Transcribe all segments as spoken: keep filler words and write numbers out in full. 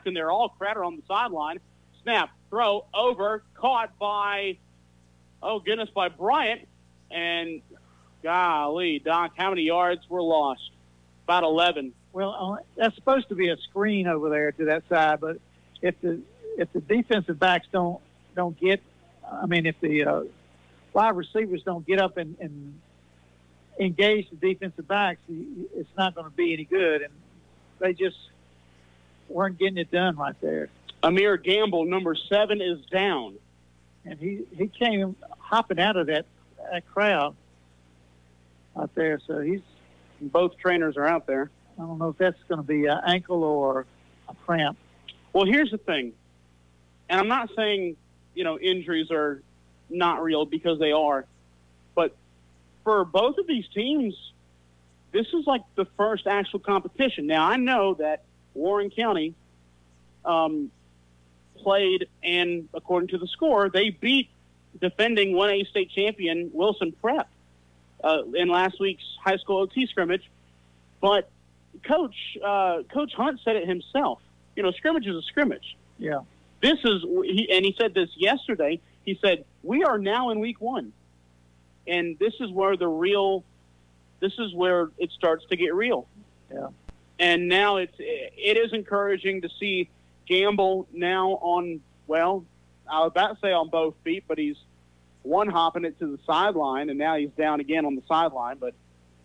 and they're all crowded on the sideline. Snap, throw, over, caught by, oh, goodness, by Bryant. And, golly, Doc, how many yards were lost? About eleven. Well, uh, that's supposed to be a screen over there to that side, but if the if the defensive backs don't don't get, I mean, if the uh, wide receivers don't get up and, and engage the defensive backs, it's not going to be any good. And they just weren't getting it done right there. Amir Gamble, number seven, is down. And he, he came hopping out of that, that crowd out there. So he's – both trainers are out there. I don't know if that's going to be an ankle or a cramp. Well, here's the thing. And I'm not saying, you know, injuries are not real, because they are. But for both of these teams, this is like the first actual competition. Now, I know that Warren County um, played, and according to the score, they beat defending one A state champion Wilson Prep uh, in last week's high school O T scrimmage. But Coach uh, Coach Hunt said it himself. You know, scrimmage is a scrimmage. Yeah. This is, he, and he said this yesterday. He said, we are now in week one. And this is where the real, this is where it starts to get real. Yeah. And now it's, it is encouraging to see Gamble now on, well, I was about to say on both feet, but he's one hopping it to the sideline, and now he's down again on the sideline. But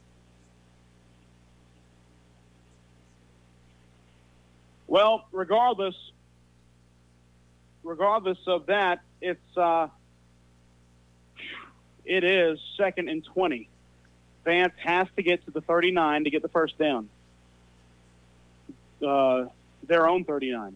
well, regardless, regardless of that, it's uh, it is second and twenty. Vance has to get to the thirty-nine to get the first down. Uh, their own thirty-nine.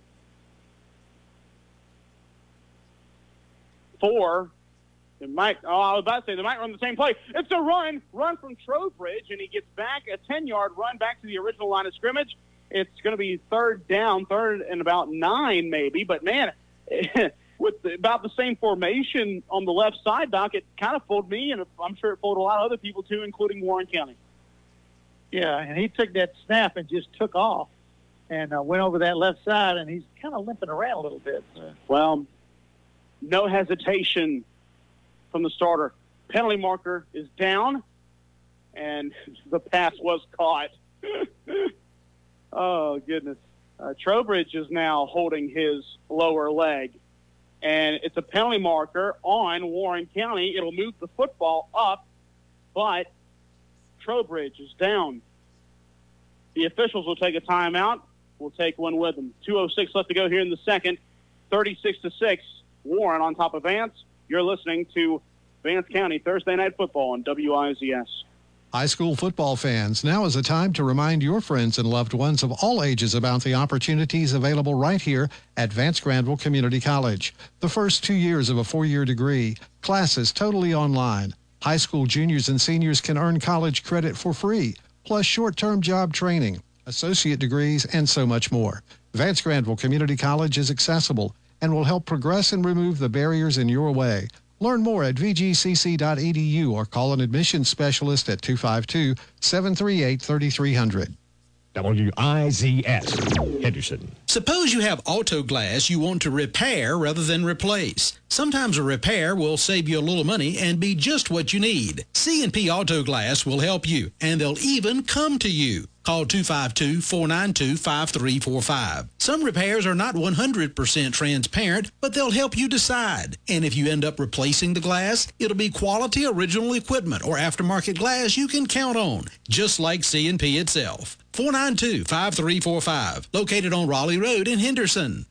Four. They might. Oh, I was about to say they might run the same play. It's a run, run from Trowbridge, and he gets back a ten-yard run back to the original line of scrimmage. It's going to be third down, third and about nine maybe. But, man, with the, about the same formation on the left side, Doc, it kind of fooled me, and I'm sure it fooled a lot of other people too, including Warren County. Yeah, and he took that snap and just took off and uh, went over that left side, and he's kind of limping around a little bit. Well, no hesitation from the starter. Penalty marker is down, and the pass was caught. Oh, goodness. Uh, Trowbridge is now holding his lower leg, and it's a penalty marker on Warren County. It'll move the football up, but Trowbridge is down. The officials will take a timeout. We'll take one with them. two oh six left to go here in the second. thirty-six to six. Warren on top of Vance. You're listening to Vance County Thursday Night Football on W I Z S. High school football fans, now is a time to remind your friends and loved ones of all ages about the opportunities available right here at Vance Granville Community College. The first two years of a four-year degree, classes totally online. High school juniors and seniors can earn college credit for free, plus short-term job training, associate degrees, and so much more. Vance Granville Community College is accessible and will help progress and remove the barriers in your way. Learn more at v g c c dot e d u or call an admissions specialist at two five two, seven three eight, three three zero zero. W I Z S, Henderson. Suppose you have auto glass you want to repair rather than replace. Sometimes a repair will save you a little money and be just what you need. C and P Auto Glass will help you, and they'll even come to you. Call two five two, four nine two, five three four five. Some repairs are not one hundred percent transparent, but they'll help you decide. And if you end up replacing the glass, it'll be quality original equipment or aftermarket glass you can count on, just like C and P itself. four nine two, five three four five, located on Raleigh Road in Henderson.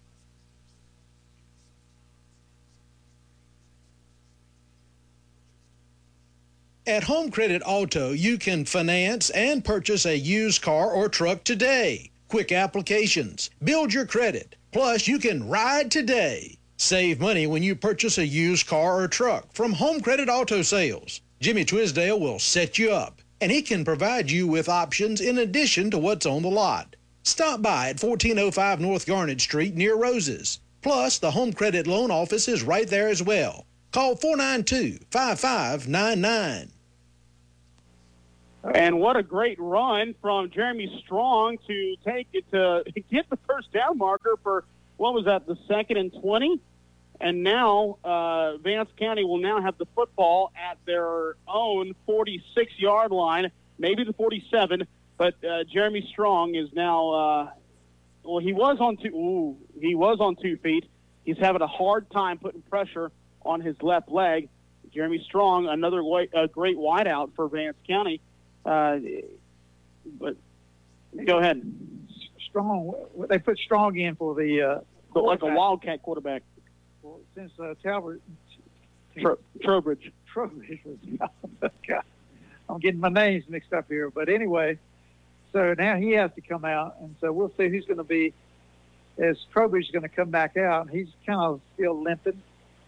At Home Credit Auto, you can finance and purchase a used car or truck today. Quick applications, build your credit, plus you can ride today. Save money when you purchase a used car or truck from Home Credit Auto Sales. Jimmy Twisdale will set you up, and he can provide you with options in addition to what's on the lot. Stop by at fourteen oh five North Garnet Street near Roses. Plus, the Home Credit Loan Office is right there as well. Call four nine two, five five nine nine. And what a great run from Jeremy Strong to take it to get the first down marker for, what was that, the second and twenty? And now uh, Vance County will now have the football at their own forty-six-yard line, maybe the forty-seven. But uh, Jeremy Strong is now, uh, well, he was on two. Ooh, he was on two feet. He's having a hard time putting pressure on his left leg. Jeremy Strong, another white, uh, great wideout for Vance County. Uh, but go ahead. Strong. They put Strong in for the uh, but like a Wildcat quarterback. Well, since uh, Talbot, Tro- Trowbridge. Trowbridge was. God, I'm getting my names mixed up here, but anyway. So now he has to come out, and so we'll see who's going to be. As Trowbridge is going to come back out, he's kind of still limping.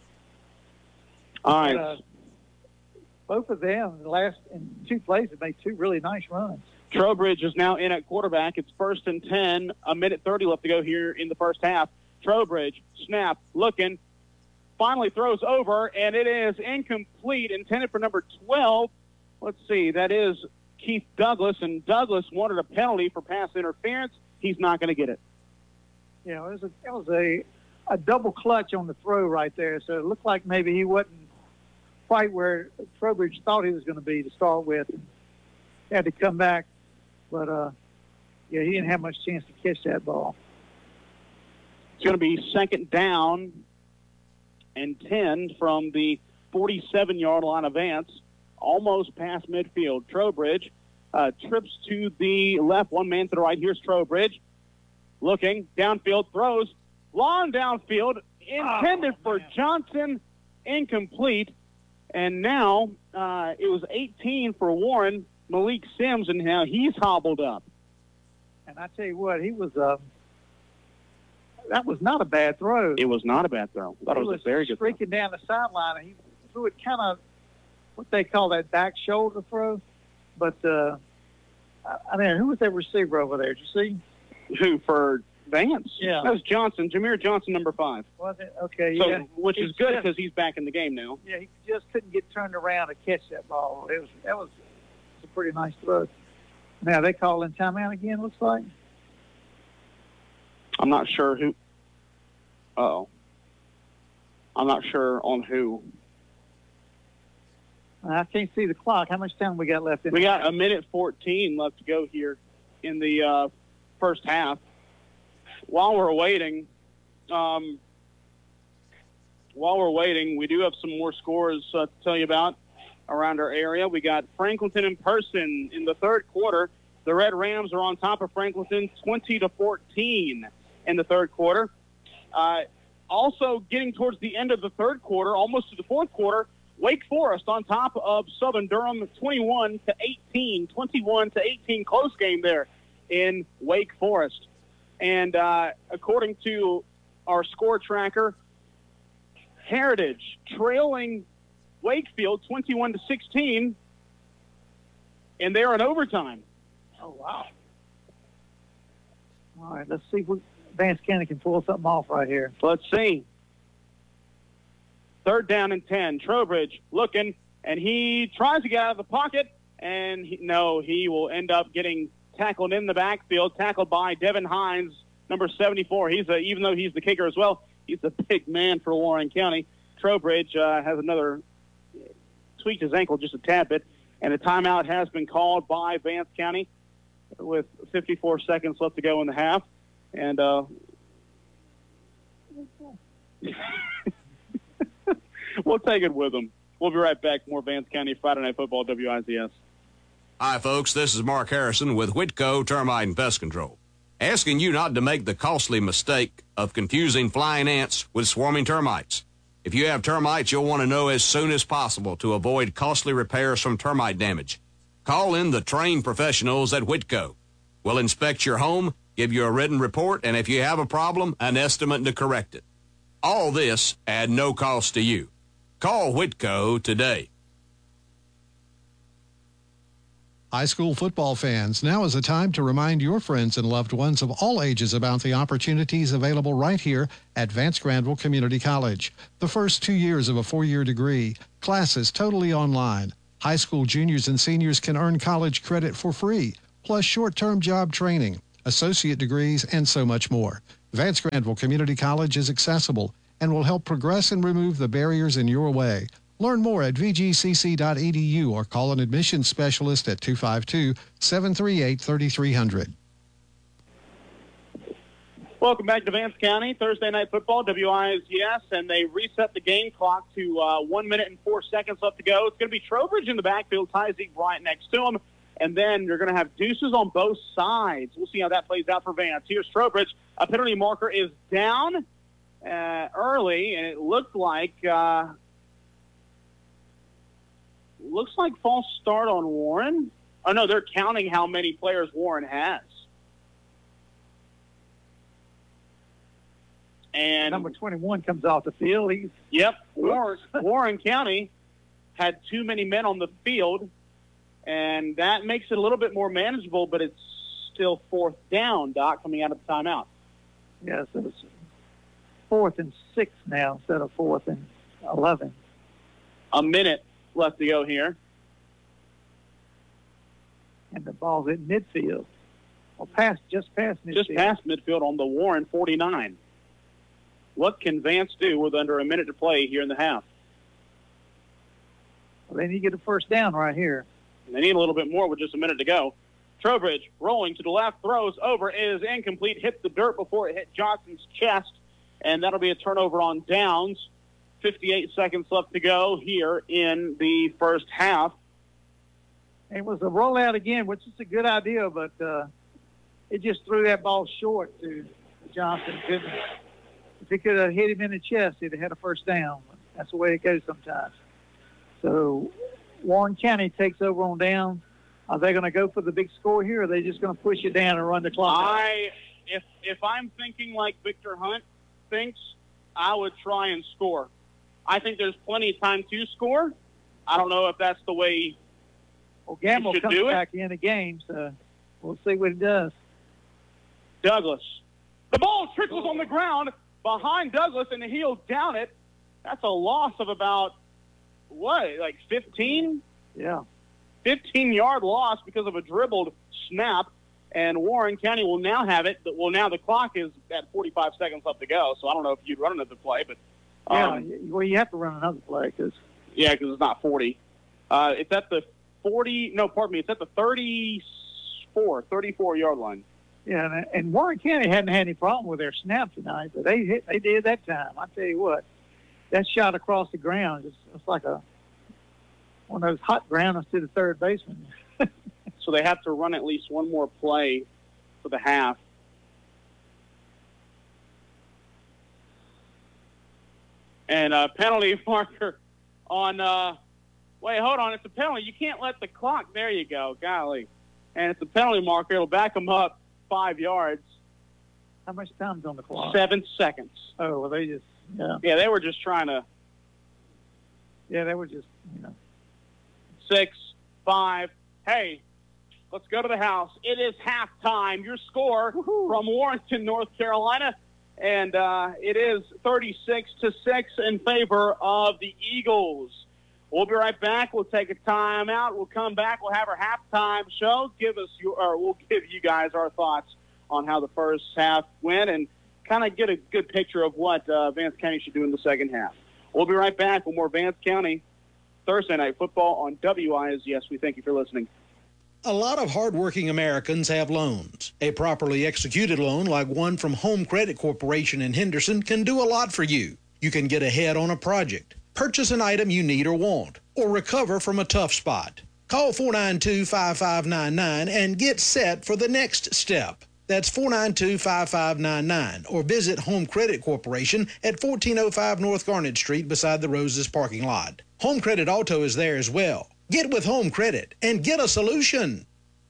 All right. But, uh, both of them, in the last in two plays, have made two really nice runs. Trowbridge is now in at quarterback. It's first and ten, a minute thirty left to go here in the first half. Trowbridge, snap, looking, finally throws over, and it is incomplete, intended for number twelve. Let's see, that is Keith Douglas, and Douglas wanted a penalty for pass interference. He's not going to get it. Yeah, it was a, it was a, a double clutch on the throw right there, so it looked like maybe he wasn't quite where Trowbridge thought he was going to be to start with. He had to come back, but, uh, yeah, he didn't have much chance to catch that ball. It's going to be second down and ten from the forty-seven-yard line of Vance, almost past midfield. Trowbridge uh, trips to the left, one man to the right. Here's Trowbridge looking, downfield, throws, long downfield, intended oh, for Johnson, incomplete. And now uh, it was eighteen for Warren, Malik Sims, and now he's hobbled up. And I tell you what, he was uh, – that was not a bad throw. It was not a bad throw. I thought he it was, was a very good throw. streaking down the sideline, and he threw it kind of what they call that back shoulder throw. But, uh, I, I mean, who was that receiver over there? Did you see? Who, for Vance? Yeah. That was Johnson, Jameer Johnson, number five. Was it? Okay, so, yeah. Which He is good just- because he's back in the game now. Yeah, he just couldn't get turned around to catch that ball. It was that was a pretty nice throw. Now they call in timeout again. Looks like. I'm not sure who. Uh-oh. I'm not sure on who. I can't see the clock. How much time we got left in? We got a minute fourteen left to go here in the uh, first half. While we're waiting, um, while we're waiting, we do have some more scores uh, to tell you about around our area. We got Franklinton in person in the third quarter. The Red Rams are on top of Franklinton twenty to fourteen in the third quarter. Uh, also getting towards the end of the third quarter, almost to the fourth quarter, Wake Forest on top of Southern Durham twenty-one to eighteen, twenty-one to eighteen, close game there in Wake Forest. And uh, according to our score tracker, Heritage trailing Wakefield twenty-one to sixteen, and they're in overtime. Oh, wow. All right, let's see if we, Vance County can pull something off right here. Let's see. Third down and ten. Trowbridge looking, and he tries to get out of the pocket, and he, no, he will end up getting tackled in the backfield, tackled by Devin Hines, number seventy-four. He's a, even though he's the kicker as well, he's a big man for Warren County. Trowbridge uh, has another tweaked his ankle just a tad bit, and a timeout has been called by Vance County with fifty-four seconds left to go in the half. And uh, we'll take it with them. We'll be right back. More Vance County Friday Night Football, W I Z S. Hi, folks. This is Mark Harrison with Whitco Termite and Pest Control, asking you not to make the costly mistake of confusing flying ants with swarming termites. If you have termites, you'll want to know as soon as possible to avoid costly repairs from termite damage. Call in the trained professionals at Whitco. We'll inspect your home, give you a written report, and if you have a problem, an estimate to correct it. All this at no cost to you. Call Whitco today. High school football fans, now is a time to remind your friends and loved ones of all ages about the opportunities available right here at Vance Granville Community College. The first two years of a four-year degree, classes totally online, High school juniors and seniors can earn college credit for free, plus short-term job training, associate degrees, and so much more. Vance Granville Community College is accessible and will help progress and remove the barriers in your way. Learn more at v g c c dot e d u or call an admissions specialist at two five two, seven three eight, three three zero zero. Welcome back to Vance County, Thursday Night Football, W I S S, and they reset the game clock to uh, one minute and four seconds left to go. It's going to be Trowbridge in the backfield, Tyzeek Bryant next to him, and then you're going to have deuces on both sides. We'll see how that plays out for Vance. Here's Trowbridge. A penalty marker is down uh, early, and it looked like uh, looks like false start on Warren. Oh, no, they're counting how many players Warren has. And number twenty-one comes off the field. He's yep, Warren, Warren County had too many men on the field, and that makes it a little bit more manageable, but it's still fourth down, Doc, coming out of the timeout. Yeah, so it's fourth and six now instead of fourth and eleven. A minute left to go here. And the ball's at midfield. Well, past, just past midfield. Just past midfield on the Warren forty-nine. What can Vance do with under a minute to play here in the half? Well, they need to get a first down right here. And they need a little bit more with just a minute to go. Trowbridge rolling to the left, throws over, is incomplete, hit the dirt before it hit Johnson's chest, and that'll be a turnover on downs. fifty-eight seconds left to go here in the first half. It was a rollout again, which is a good idea, but uh, it just threw that ball short to Johnson. Couldn't. If he could have hit him in the chest, he'd have had a first down. That's the way it goes sometimes. So Warren County takes over on down. Are they going to go for the big score here, or are they just going to push it down and run the clock? I, if if I'm thinking like Victor Hunt thinks, I would try and score. I think there's plenty of time to score. I don't know if that's the way. Well, Gamble comes back in the game, so we'll see what he does. Douglas. The ball trickles on the ground behind Douglas, and he'll down it. That's a loss of about, what, like fifteen? Yeah. fifteen-yard loss because of a dribbled snap, and Warren County will now have it. Well, now the clock is at forty-five seconds left to go, so I don't know if you'd run another play. but um, Yeah, well, you have to run another play. Cause... Yeah, because it's not forty. Uh, it's at the forty, no, pardon me, it's at the thirty-four, thirty-four-yard line. Yeah, and, and Warren County hadn't had any problem with their snap tonight, but they hit, they did that time. I tell you what, that shot across the ground, it's, it's like a one of those hot grounders to the third baseman. So they have to run at least one more play for the half. And a penalty marker on, uh, wait, hold on, it's a penalty. You can't let the clock, there you go, golly. And it's a penalty marker. It'll back them up five yards. How much time's on the clock? Seven seconds. Oh, well, they just, yeah. Yeah, they were just trying to. Yeah, they were just, you know. Six, five. Hey, let's go to the house. It is halftime. Your score Woo-hoo. From Warrenton, North Carolina, and uh, it is thirty-six to six in favor of the Eagles. We'll be right back. We'll take a time out. We'll come back. We'll have our halftime show. Give us your, or we'll give you guys our thoughts on how the first half went and kind of get a good picture of what uh, Vance County should do in the second half. We'll be right back with more Vance County Thursday Night Football on W I S S. We thank you for listening. A lot of hardworking Americans have loans. A properly executed loan like one from Home Credit Corporation in Henderson can do a lot for you. You can get ahead on a project, purchase an item you need or want, or recover from a tough spot. Call four nine two, five five nine nine and get set for the next step. That's four nine two, five five nine nine, or visit Home Credit Corporation at fourteen oh five North Garnet Street beside the Roses parking lot. Home Credit Auto is there as well. Get with Home Credit and get a solution.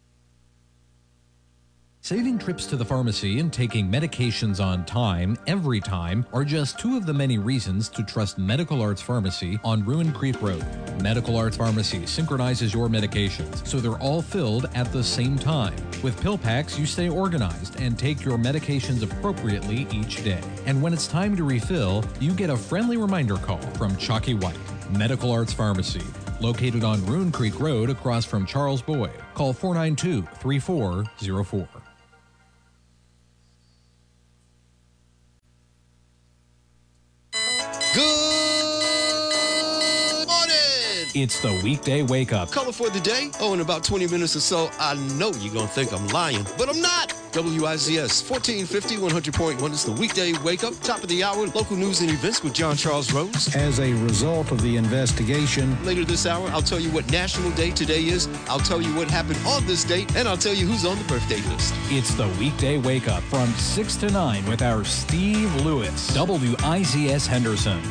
Saving trips to the pharmacy and taking medications on time, every time, are just two of the many reasons to trust Medical Arts Pharmacy on Ruin Creek Road. Medical Arts Pharmacy synchronizes your medications so they're all filled at the same time. With pill packs, you stay organized and take your medications appropriately each day. And when it's time to refill, you get a friendly reminder call from Chalky White. Medical Arts Pharmacy. located on Rune Creek Road across from Charles Boyd. Call four nine two, three four zero four. Good morning. It's the weekday wake up. Color for the day? Oh, in about twenty minutes or so, I know you're going to think I'm lying, but I'm not. W I Z S fourteen fifty, one hundred point one is the weekday wake up. Top of the hour, local news and events with John Charles Rose. As a result of the investigation, Later this hour, I'll tell you what National Day today is. I'll tell you what happened on this date, and I'll tell you who's on the birthday list. It's the weekday wake up from six to nine with our Steve Lewis. W I Z S Henderson.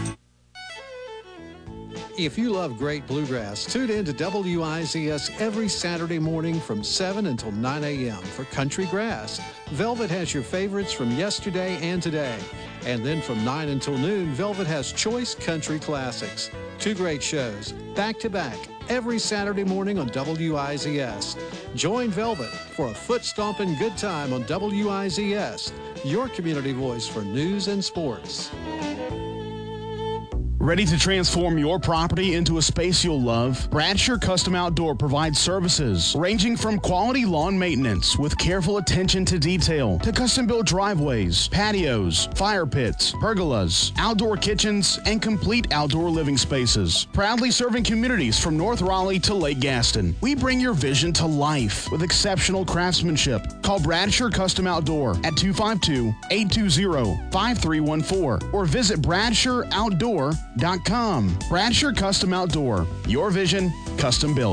If you love great bluegrass, tune in to W I Z S every Saturday morning from seven until nine a.m. for Country Grass. Velvet has your favorites from yesterday and today. And then from nine until noon, Velvet has Choice Country Classics. Two great shows, back to back, every Saturday morning on W I Z S. Join Velvet for a foot-stomping good time on W I Z S, your community voice for news and sports. Ready to transform your property into a space you'll love? Bradsher Custom Outdoor provides services ranging from quality lawn maintenance with careful attention to detail to custom-built driveways, patios, fire pits, pergolas, outdoor kitchens, and complete outdoor living spaces. Proudly serving communities from North Raleigh to Lake Gaston, we bring your vision to life with exceptional craftsmanship. Call Bradsher Custom Outdoor at two five two, eight two zero, five three one four or visit bradsher outdoor dot com. Bradsher Custom Outdoor. Your vision, custom built.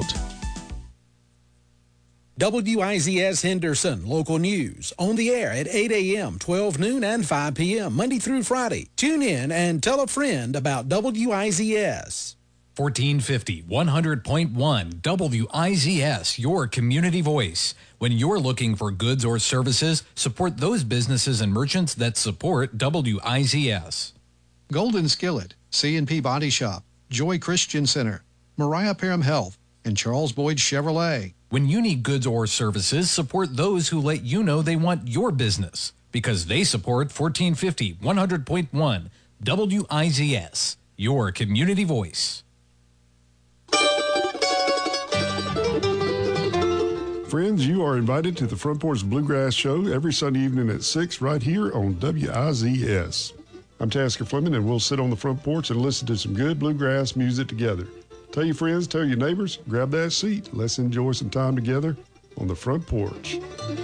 W I Z S Henderson, local news, on the air at eight a.m., twelve noon, and five p.m., Monday through Friday. Tune in and tell a friend about W I Z S. fourteen fifty, one hundred point one W I Z S, your community voice. When you're looking for goods or services, support those businesses and merchants that support W I Z S. Golden Skillet, C and P Body Shop, Joy Christian Center, Mariah Parham Health, and Charles Boyd Chevrolet. When you need goods or services, support those who let you know they want your business, because they support fourteen fifty, one hundred point one W I Z S, your community voice. Friends, you are invited to the Front Porch Bluegrass Show every Sunday evening at six right here on W I Z S. I'm Tasker Fleming, and we'll sit on the front porch and listen to some good bluegrass music together. Tell your friends, tell your neighbors, grab that seat. Let's enjoy some time together on the front porch.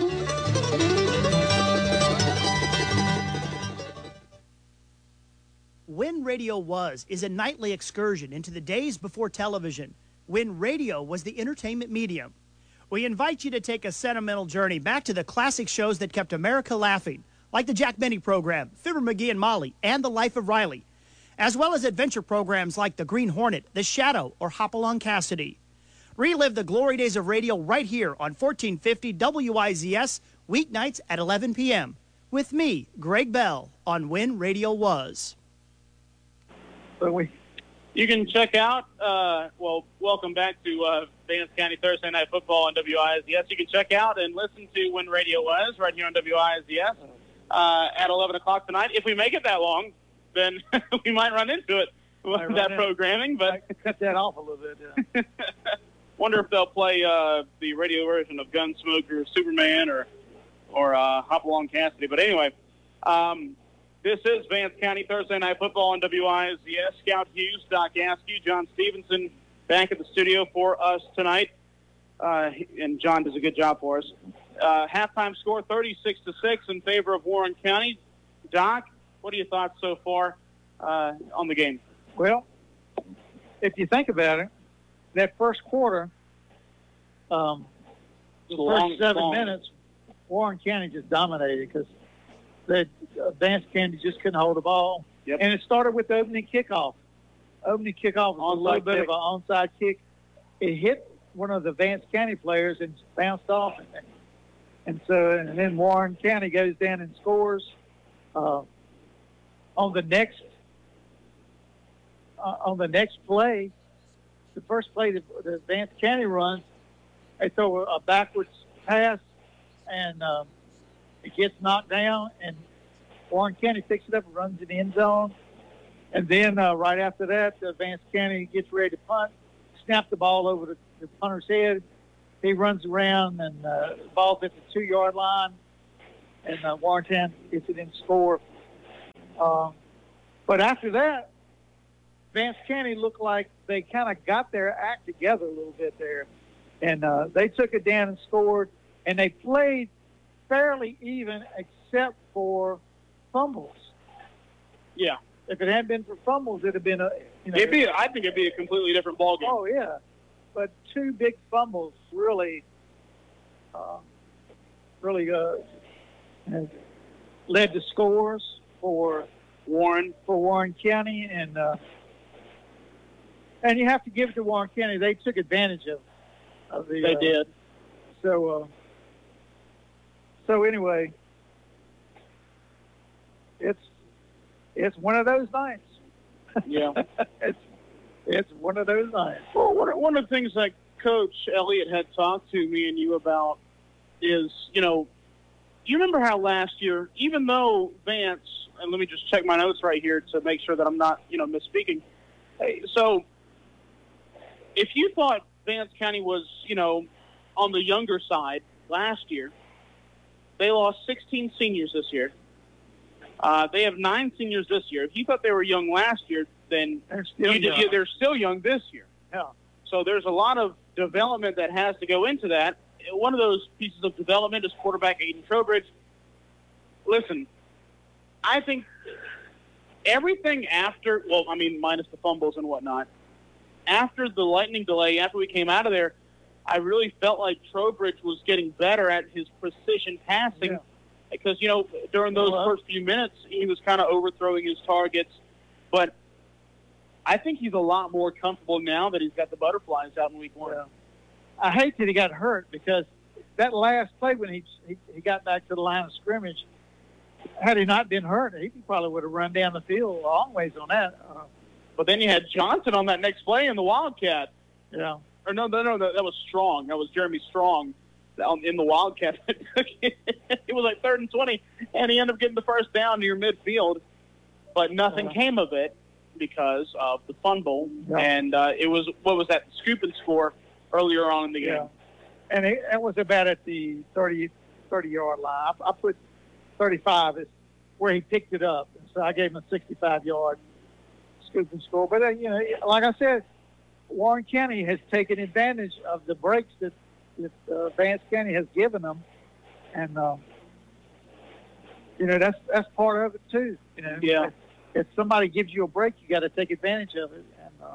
When Radio Was is a nightly excursion into the days before television, when radio was the entertainment medium. We invite you to take a sentimental journey back to the classic shows that kept America laughing, like the Jack Benny Program, Fibber McGee and Molly, and The Life of Riley, as well as adventure programs like The Green Hornet, The Shadow, or Hopalong Cassidy. Relive the glory days of radio right here on fourteen fifty W I Z S, weeknights at eleven p.m. with me, Greg Bell, on When Radio Was. So we, you can check out, uh, well, welcome back to uh, Vance County Thursday Night Football on W I Z S. You can check out and listen to When Radio Was right here on W I Z S. Uh, at eleven o'clock tonight. If we make it that long, then we might run into it with that programming. But cut that off a little bit. Yeah. Wonder if they'll play uh, the radio version of Gunsmoke or Superman or or uh, Hopalong Cassidy. But anyway, um, this is Vance County Thursday Night Football on W I Z S. Scout Hughes, Doc Askew, John Stevenson back at the studio for us tonight. Uh, and John does a good job for us. Uh, halftime score thirty-six to six in favor of Warren County. Doc, what are your thoughts so far uh, on the game? Well, if you think about it, that first quarter, um, the long, first seven long. minutes, Warren County just dominated because the Vance County just couldn't hold the ball. Yep. And it started with the opening kickoff. Opening kickoff was a little bit kick. of an onside kick. It hit one of the Vance County players and bounced off. And, and so, and then Warren County goes down and scores. Uh, on the next, uh, on the next play, the first play that the Vance County runs, they throw a, a backwards pass, and um, it gets knocked down, and Warren County picks it up and runs in the end zone. And then uh, right after that, uh, Vance County gets ready to punt, snapped the ball over the, the punter's head. He runs around, and uh, the ball's at the two-yard line, and uh, Warrentown gets it in score. Um, but after that, Vance County looked like they kind of got their act together a little bit there. And uh, they took it down and scored, and they played fairly even except for fumbles. Yeah. If it hadn't been for fumbles, it'd have been a, you know. It'd be, I think it'd be a completely different ballgame. Oh, yeah. But two big fumbles really, uh, really uh, led to scores for Warren, for Warren County, and uh, and you have to give it to Warren County. They took advantage of of the. They uh, did. So, uh, so anyway, it's it's one of those nights. Yeah. it's it's one of those nights. Well, one, one of the things that Coach Elliott had talked to me and you about is, you know, do you remember how last year, even though Vance, and let me just check my notes right here to make sure that I'm not, you know, misspeaking. Hey, so if you thought Vance County was, you know, on the younger side last year, they lost sixteen seniors this year. Uh, they have nine seniors this year. If you thought they were young last year, then they're still, you, young. You, they're still young this year. Yeah. So there's a lot of development that has to go into that. One of those pieces of development is quarterback Aiden Trowbridge. Listen, I think everything after, well, I mean, minus the fumbles and whatnot, after the lightning delay, after we came out of there, I really felt like Trowbridge was getting better at his precision passing. Yeah. Because, you know, during those well, first few minutes, he was kind of overthrowing his targets. But I think he's a lot more comfortable now that he's got the butterflies out in week one. Yeah. I hate that he got hurt, because that last play when he, he he got back to the line of scrimmage, had he not been hurt, he probably would have run down the field a long ways on that. Uh, but then you had Johnson on that next play in the Wildcat. Yeah. Or no, no, no, that, that was Strong. That was Jeremy Strong in the Wildcat. It was like third and twenty, and he ended up getting the first down near midfield, but nothing uh, came of it because of the fumble. Yeah. And uh, it was, what was that, scoop and score earlier on in the game. Yeah. And it, it was about at the thirty, thirty-yard line. I, I put thirty-five as where he picked it up. And so I gave him a sixty-five-yard scoop and score. But, uh, you know, like I said, Warren County has taken advantage of the breaks that, that uh, Vance County has given them. And, um, you know, that's that's part of it, too. You know, yeah. If, if somebody gives you a break, you got to take advantage of it. And uh,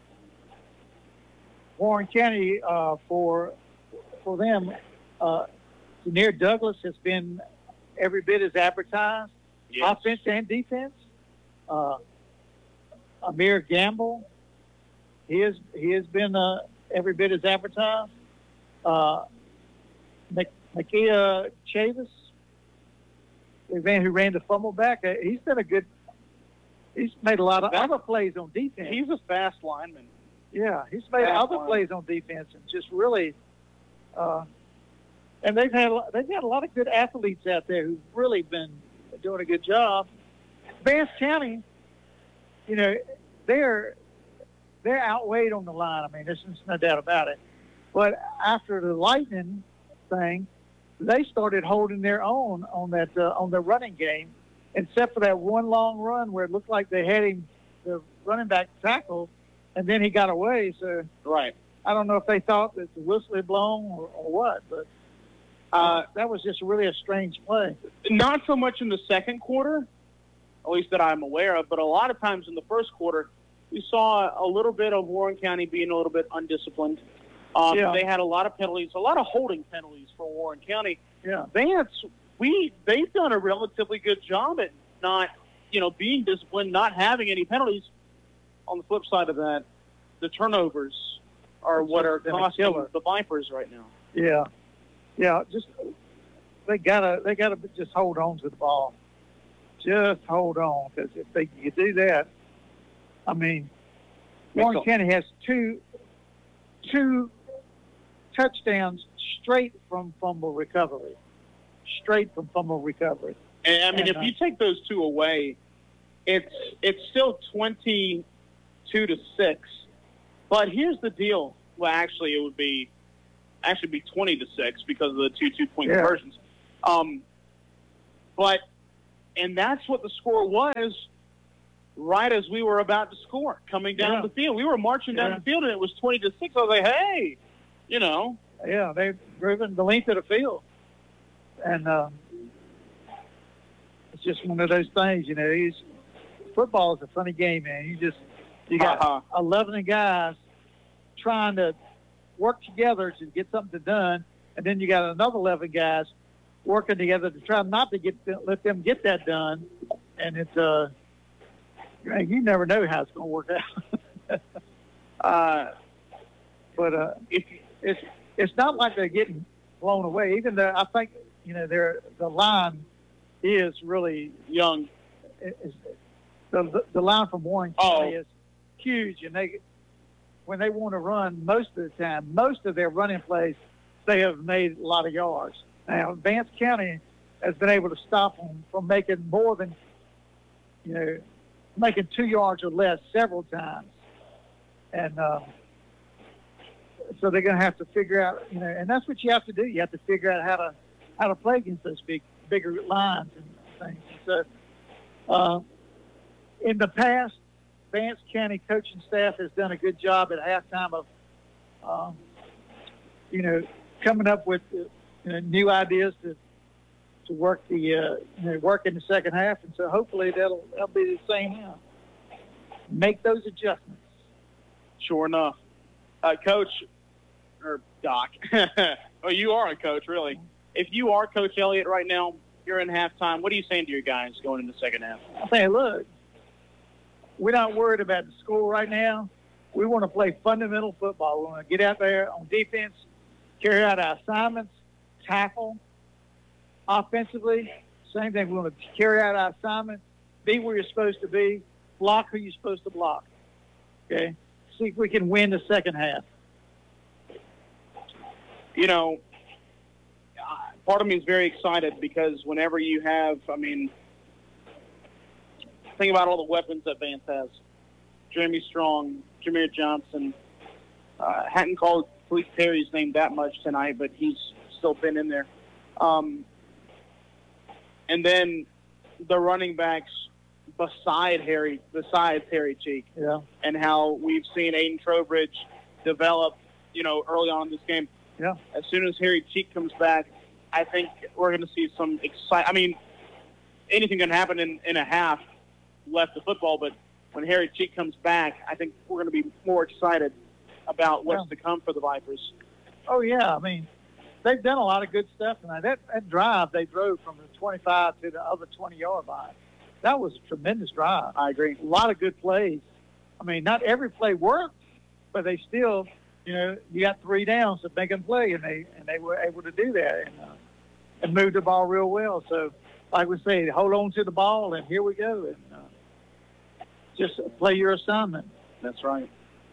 Warren County, uh, for for them, uh, Janair Douglas has been every bit as advertised, yes. offense and defense. Uh, Amir Gamble, he has he has been uh, every bit as advertised. Uh, Nakia Chavis, the man who ran the fumble back, uh, he's been a good. He's made a lot of That's, other plays on defense. He's a fast lineman. Yeah, he's made fast other lineman. plays on defense and just really. Uh, and they've had they've had a lot of good athletes out there who've really been doing a good job. Vance County, you know, they're they're outweighed on the line. I mean, there's no doubt about it. But after the Lightning thing, they started holding their own on that uh, on the running game, except for that one long run where it looked like they had him, the running back, tackled, and then he got away. So right. I don't know if they thought that the whistle had blown or, or what, but uh, that was just really a strange play. Not so much in the second quarter, at least that I'm aware of, but a lot of times in the first quarter, we saw a little bit of Warren County being a little bit undisciplined. Um, Yeah. They had a lot of penalties, a lot of holding penalties for Warren County. Yeah. Vance, we they've done a relatively good job at not, you know, being disciplined, not having any penalties. On the flip side of that, the turnovers are That's what are been a costing killer. the Vipers right now. Yeah, yeah. Just they gotta they gotta just hold on to the ball. Just hold on, because if they you do that, I mean, Warren Makes County has two two touchdowns straight from fumble recovery, straight from fumble recovery. And I mean, And, if uh, you take those two away, it's it's still twenty-two to six. But here's the deal. Well, actually, it would be actually be twenty to six because of the two two-point Yeah. conversions. Um, but and that's what the score was right as we were about to score, coming down Yeah. the field. We were marching down Yeah. the field, and it was twenty to six. I was like, hey, you know. Yeah, they've driven the length of the field. And um, it's just one of those things, you know. He's, football is a funny game, man. You just you got Uh-huh. eleven guys trying to work together to get something done, and then you got another eleven guys working together to try not to get let them get that done. And it's uh, you never know how it's going to work out. uh, but uh, it, it's it's not like they're getting blown away. Even though I think you know they're the line is really young. Is, the the line from Warren County is huge, and they when they want to run most of the time, most of their running plays, they have made a lot of yards. Now, Vance County has been able to stop them from making more than, you know, making two yards or less several times. And uh, so they're going to have to figure out, you know, and that's what you have to do. You have to figure out how to how to play against those big, bigger lines and things. So uh, in the past, Vance County coaching staff has done a good job at halftime of, um, you know, coming up with uh, you know, new ideas to to work the uh, you know, work in the second half, and so hopefully that'll that'll be the same now. Make those adjustments. Sure enough, uh, Coach or Doc. Well, you are a coach, really. If you are Coach Elliott right now, you're in halftime. What are you saying to your guys going into the second half? I say, look, we're not worried about the score right now. We want to play fundamental football. We want to get out there on defense, carry out our assignments, tackle. Offensively, same thing. We want to carry out our assignments, be where you're supposed to be, block who you're supposed to block. Okay? See if we can win the second half. You know, part of me is very excited because whenever you have, I mean, think about all the weapons that Vance has. Jeremy Strong, Jameer Johnson. Uh, hadn't called Felipe Perry's name that much tonight, but he's still been in there. Um, and then the running backs beside Harry, besides Harry Cheek. Yeah. And how we've seen Aiden Trowbridge develop, you know, early on in this game. Yeah. As soon as Harry Cheek comes back, I think we're going to see some excite. I mean, anything can happen in, in a half left of football, but when Harry Cheek comes back, I think we're going to be more excited about what's Yeah. to come for the Vipers. Oh, yeah. I mean, they've done a lot of good stuff tonight. That, that drive they drove from the twenty-five to the other twenty-yard line, that was a tremendous drive. I agree. A lot of good plays. I mean, not every play worked, but they still, you know, you got three downs to make them play, and they and they were able to do that and, uh, and move the ball real well. So, like we say, hold on to the ball, and here we go. And uh, just play your assignment. That's right.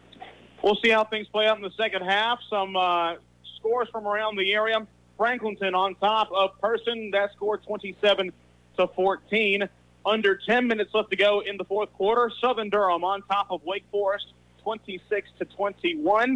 We'll see how things play out in the second half. Some uh, scores from around the area. Franklinton on top of Person. That scored twenty-seven to fourteen. Under ten minutes left to go in the fourth quarter. Southern Durham on top of Wake Forest, twenty-six to twenty-one.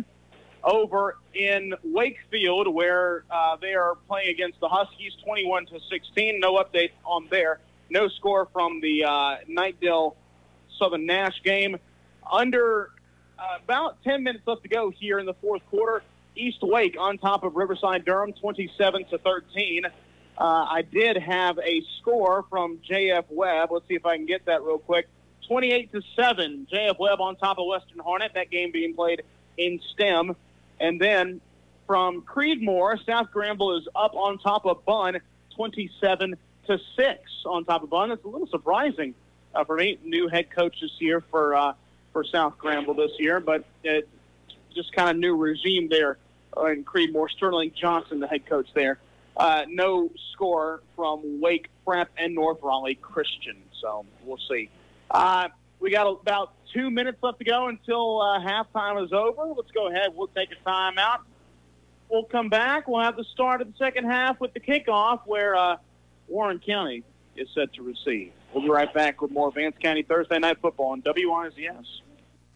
Over in Wakefield, where uh, they are playing against the Huskies, twenty-one to sixteen. No update on there. No score from the uh, Knightdale Southern Nash game. Under uh, about ten minutes left to go here in the fourth quarter. East Wake on top of Riverside Durham, twenty-seven to thirteen. Uh, I did have a score from J F Webb. Let's see if I can get that real quick. twenty-eight to seven. J F Webb on top of Western Hornet. That game being played in STEM. And then from Creedmoor, South Granville is up on top of Bunn, twenty-seven to six on top of Bunn. It's a little surprising uh, for me. New head coach this year for uh, for South Granville this year, but it, just kind of new regime there uh, in Creedmoor. Sterling Johnson, the head coach there. Uh, no score from Wake Prep and North Raleigh Christian, so we'll see. Uh, we got about two minutes left to go until uh, halftime is over. Let's go ahead. We'll take a timeout. We'll come back. We'll have the start of the second half with the kickoff where uh, Warren County is set to receive. We'll be right back with more Vance County Thursday Night Football on W I Z S.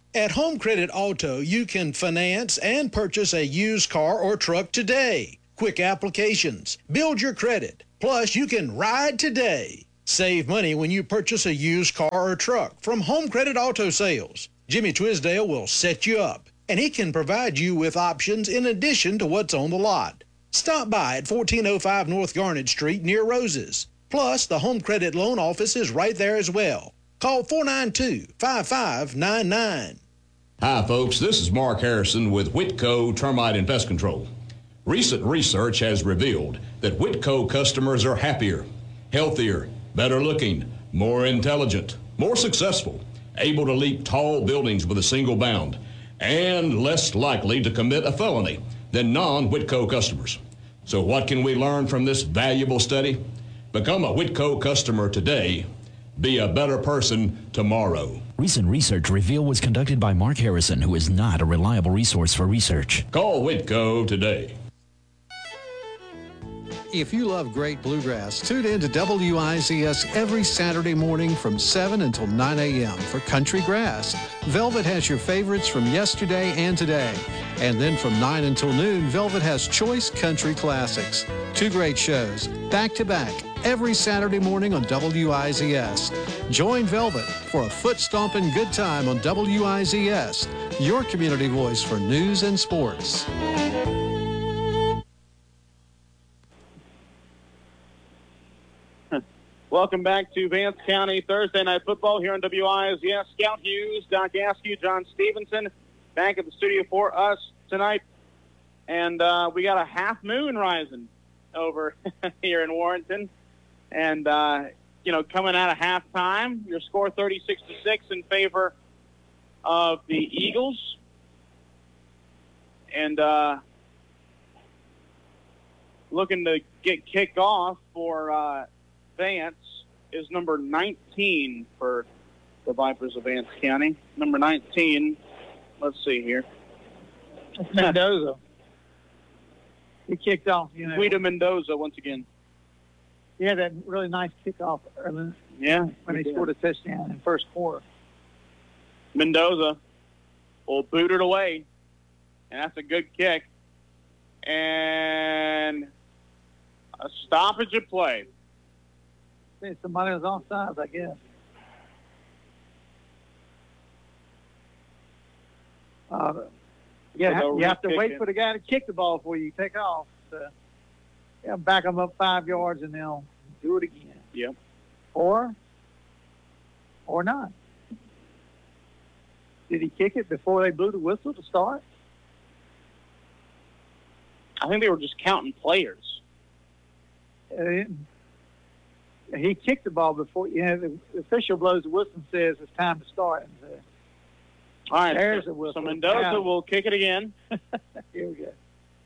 At Home Credit Auto, you can finance and purchase a used car or truck today. Quick applications, build your credit, plus you can ride today. Save money when you purchase a used car or truck from Home Credit Auto Sales. Jimmy Twisdale will set you up, and he can provide you with options in addition to what's on the lot. Stop by at fourteen oh five North Garnet Street near Roses. Plus, the Home Credit Loan Office is right there as well. Call four nine two, five five nine nine. Hi, folks. This is Mark Harrison with Whitco Termite and Pest Control. Recent research has revealed that Whitco customers are happier, healthier, better looking, more intelligent, more successful, able to leap tall buildings with a single bound, and less likely to commit a felony than non-Whitco customers. So what can we learn from this valuable study? Become a Whitco customer today. Be a better person tomorrow. Recent research reveal was conducted by Mark Harrison, who is not a reliable resource for research. Call Whitco today. If you love great bluegrass, tune in to W I Z S every Saturday morning from seven until nine a.m. for Country Grass. Velvet has your favorites from yesterday and today. And then from nine until noon, Velvet has Choice Country Classics. Two great shows, back to back, every Saturday morning on W I Z S. Join Velvet for a foot-stomping good time on W I Z S, your community voice for news and sports. Welcome back to Vance County Thursday Night Football here on W I Z S. Scout Hughes, Doc Askew, John Stevenson back at the studio for us tonight. And uh, we got a half moon rising over here in Warrenton. And, uh, you know, coming out of halftime, your score thirty-six to six in favor of the Eagles. And uh, looking to get kicked off for uh, Vance is number nineteen for the Vipers of Vance County. Number nineteen, let's see here. It's Mendoza. He kicked off, you know. Guido Mendoza once again. He had that really nice kickoff early. Yeah. When he did. scored a touchdown in first quarter. Mendoza will boot it away. And that's a good kick. And a stoppage of play. See, somebody was offsides, I guess. Uh, yeah, So you have to wait it. for the guy to kick the ball before you take off. So, yeah, back them up five yards and they'll do it again. Yep. Or, or not. Did he kick it before they blew the whistle to start? I think they were just counting players. Uh, he kicked the ball before, you know, the official blows the whistle and says it's time to start. And, uh, All right, there's so, a whistle. so Mendoza Now, will kick it again. here we go.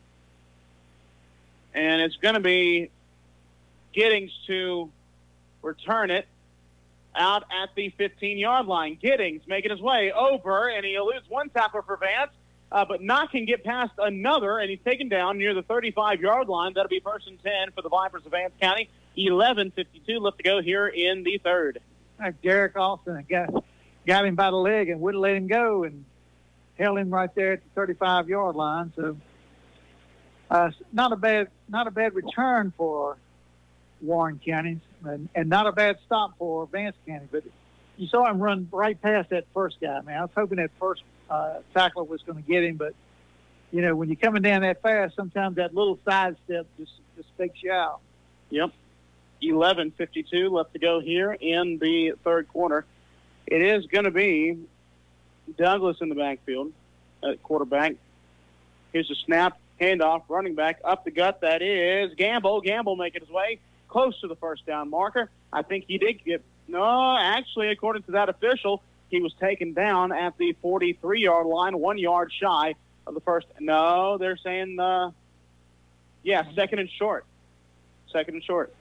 And it's going to be Giddings to return it out at the fifteen-yard line. Giddings making his way over, and he eludes one tackler for Vance, uh, but not can get past another, and he's taken down near the thirty-five-yard line. That'll be first and ten for the Vipers of Vance County. eleven fifty-two left to go here in the third. Like Derek Austin got, got him by the leg and wouldn't let him go and held him right there at the thirty-five-yard line. So uh, not a bad not a bad return for Warren County, and, and not a bad stop for Vance County. But you saw him run right past that first guy, man. I was hoping that first uh, tackler was going to get him, but, you know, when you're coming down that fast, sometimes that little sidestep just, just fakes you out. Yep. eleven fifty-two left to go here in the third quarter. It is going to be Douglas in the backfield at quarterback. Here's a snap, handoff, running back, up the gut. That is Gamble. Gamble making his way close to the first down marker. I think he did get, no, actually, according to that official, he was taken down at the forty-three-yard line, one yard shy of the first. No, they're saying, uh, yeah, second and short. Second and short.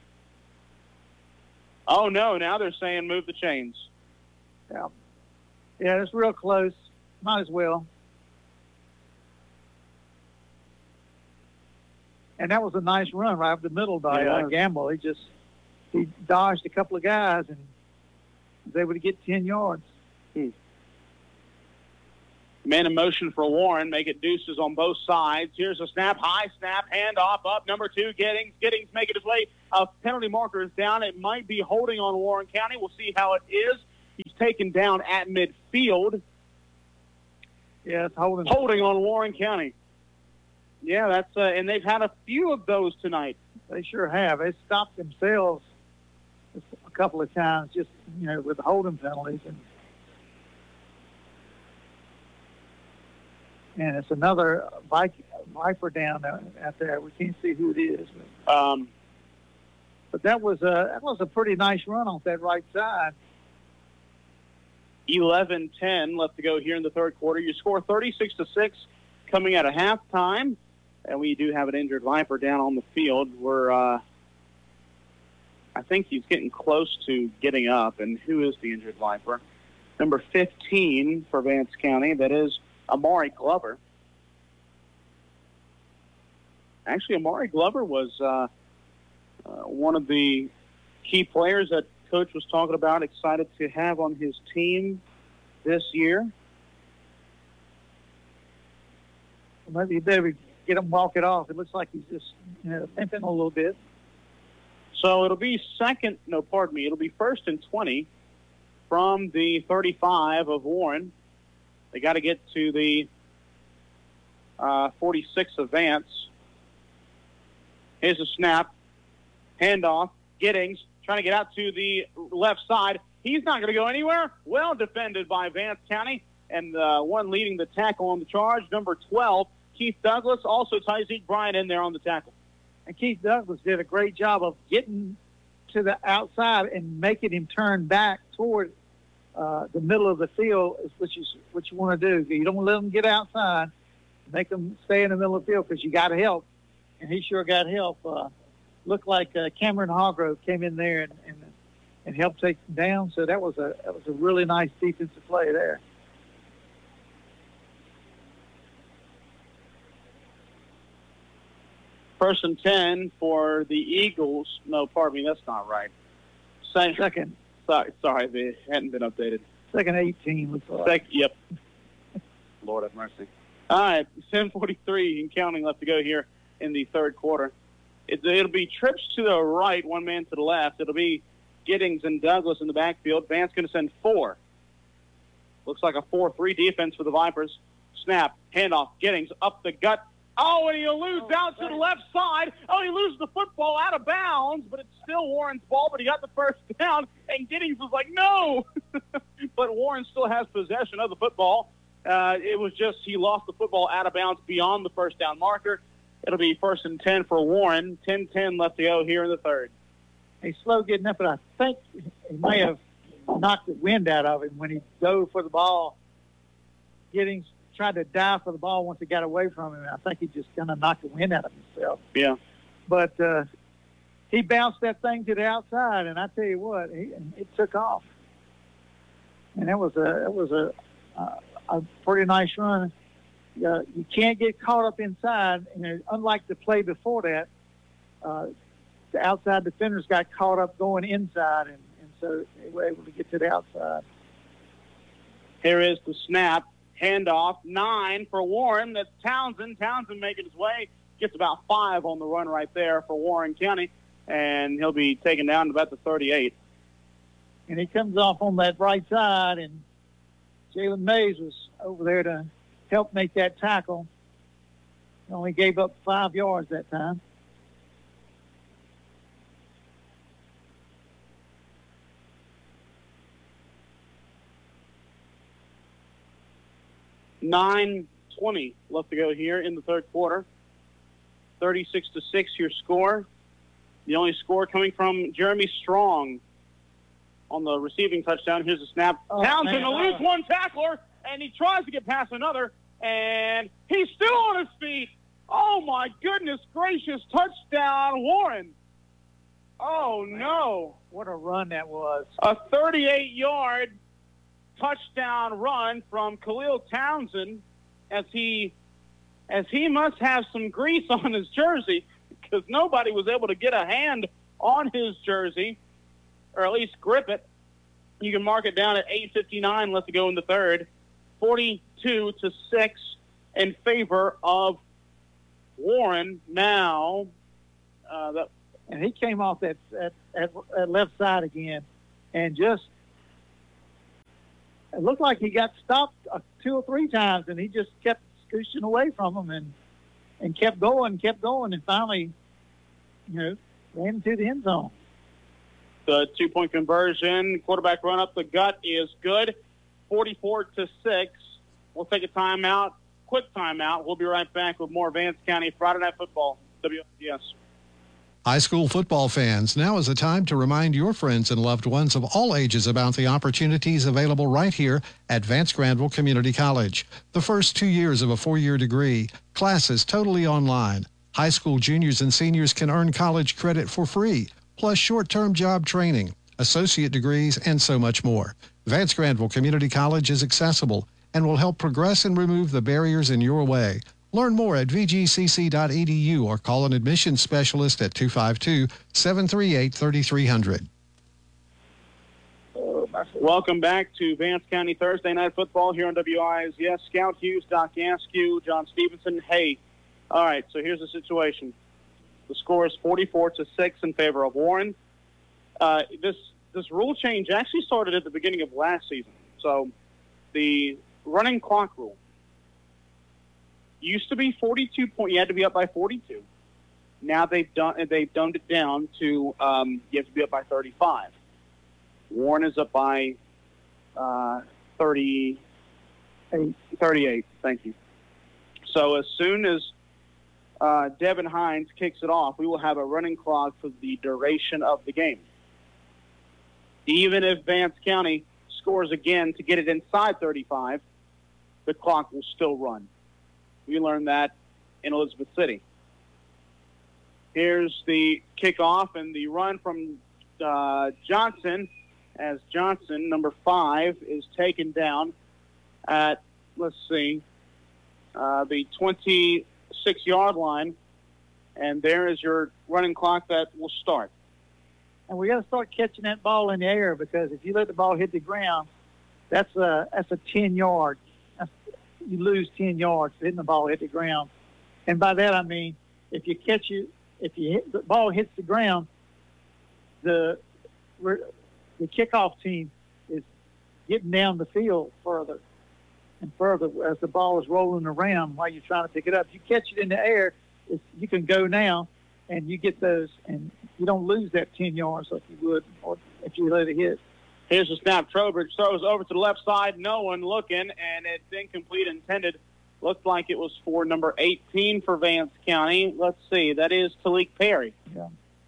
Oh, no, now they're saying move the chains. Yeah, yeah, it's real close. Might as well. And that was a nice run right up the middle by uh, Gamble. He just he dodged a couple of guys and was able to get ten yards. Hmm. Man in motion for Warren. Make it deuces on both sides. Here's a snap, high snap, handoff up. Number two, Giddings. Giddings making his way. A penalty marker is down. It might be holding on Warren County. We'll see how it is. He's taken down at midfield. Yeah, it's holding. Holding on Warren County. Yeah, that's uh, and they've had a few of those tonight. They sure have. They stopped themselves a couple of times, just you know, with holding penalties, and and it's another Viper down out there. We can't see who it is, but, um, but that was a that was a pretty nice run off that right side. eleven ten left to go here in the third quarter. You score thirty-six to six coming out of halftime, and we do have an injured Viper down on the field. We're, uh, I think he's getting close to getting up, and who is the injured Viper? Number fifteen for Vance County. That is Amari Glover. Actually, Amari Glover was uh, uh, one of the key players that Coach was talking about, excited to have on his team this year. Maybe you better get him walk it off. It looks like he's just you know, pimping a little bit. So it'll be second, no, pardon me, it'll be first and twenty from the thirty-five of Warren. They got to get to the uh, forty-six of Vance. Here's a snap, handoff, Giddings trying to get out to the left side. He's not going to go anywhere. Well defended by Vance County, and uh, one leading the tackle on the charge, number twelve, Keith Douglas, also ties Zeke Bryant in there on the tackle. And Keith Douglas did a great job of getting to the outside and making him turn back toward uh, the middle of the field, which is what you want to do. You don't let them get outside. Make them stay in the middle of the field because you got to help. And he sure got help. Uh, looked like uh, Cameron Hargrove came in there and, and and helped take him down. So that was a that was a really nice defensive play there. First and ten for the Eagles. No, pardon me, that's not right. Second. Second. Sorry, sorry, they hadn't been updated. Second eighteen looks like. Second, yep. Lord have mercy. All right, seven forty-three and counting left to go here in the third quarter. It, it'll be trips to the right, one man to the left. It'll be Giddings and Douglas in the backfield. Vance going to send four. Looks like a four three defense for the Vipers. Snap, handoff, Giddings up the gut. Oh, and he eludes oh, out to the left side. Oh, he loses the football out of bounds, but it's still Warren's ball, but he got the first down, and Giddings was like, no. But Warren still has possession of the football. Uh, it was just he lost the football out of bounds beyond the first down marker. It'll be first and ten for Warren. ten ten left to go here in the third. He's slow getting up, but I think he may have knocked the wind out of him when he dove for the ball. Giddings tried to dive for the ball once he got away from him. I think he just kind of knocked the wind out of himself. Yeah. But uh, he bounced that thing to the outside, and I tell you what, he, it took off. And that was a that was a a, a pretty nice run. Uh, you can't get caught up inside. You know, unlike the play before that, uh, the outside defenders got caught up going inside, and, and so they were able to get to the outside. Here is the snap. Handoff, nine for Warren. That's Townsend. Townsend making his way. Gets about five on the run right there for Warren County, and he'll be taken down to about the thirty-eight. And he comes off on that right side, and Jalen Mays was over there to help make that tackle. He only gave up five yards that time. nine twenty left to go here in the third quarter. thirty-six to six your score. The only score coming from Jeremy Strong on the receiving touchdown. Here's a snap. Oh, Townsend man. eludes one tackler, and he tries to get past another, and he's still on his feet. Oh, my goodness gracious. Touchdown, Warren. Oh, no. What a run that was. A thirty-eight-yard touchdown run from Khalil Townsend, as he as he must have some grease on his jersey, because nobody was able to get a hand on his jersey, or at least grip it. You can mark it down at eight fifty-nine left to go in the third. forty forty-two to six in favor of Warren. Now, uh, the, and he came off that, that, that, that left side again, and just it looked like he got stopped uh, two or three times, and he just kept scooching away from him and and kept going, kept going, and finally, you know, ran into the end zone. The two-point conversion, quarterback run up the gut is good, forty-four to six. We'll take a timeout, quick timeout. We'll be right back with more Vance County Friday Night Football, W I Z S. High school football fans, now is the time to remind your friends and loved ones of all ages about the opportunities available right here at Vance Granville Community College. The first two years of a four-year degree, classes totally online. High school juniors and seniors can earn college credit for free, plus short-term job training, associate degrees, and so much more. Vance Granville Community College is accessible and will help progress and remove the barriers in your way. Learn more at v g c c dot e d u or call an admissions specialist at two five two, seven three eight, three three zero zero. Welcome back to Vance County Thursday Night Football here on W I Z S. Scout Hughes, Doc Askew, John Stevenson. Hey, all right, so here's the situation. The score is forty-four to six in favor of Warren. Uh, this this rule change actually started at the beginning of last season. So the running clock rule used to be forty-two point. You had to be up by forty-two. Now they've done they've dumbed it down to um, you have to be up by thirty-five. Warren is up by uh, thirty-eight. thirty-eight. Thank you. So as soon as uh, Devin Hines kicks it off, we will have a running clock for the duration of the game. Even if Vance County scores again to get it inside thirty-five, the clock will still run. We learned that in Elizabeth City. Here's the kickoff and the run from uh, Johnson, as Johnson, number five, is taken down at, let's see, uh, the twenty-six-yard line. And there is your running clock that will start. And we got to start catching that ball in the air, because if you let the ball hit the ground, that's a, that's a ten-yard. You lose ten yards hitting the ball hit the ground. And by that I mean if you catch it, if you hit, the ball hits the ground, the the kickoff team is getting down the field further and further as the ball is rolling around while you're trying to pick it up. If you catch it in the air, it's, you can go now and you get those, and you don't lose that ten yards like you would or if you let it hit. Here's the snap. Trowbridge throws over to the left side. No one looking, and it's incomplete intended. Looked like it was for number eighteen for Vance County. Let's see. That is Talik Perry. Yeah.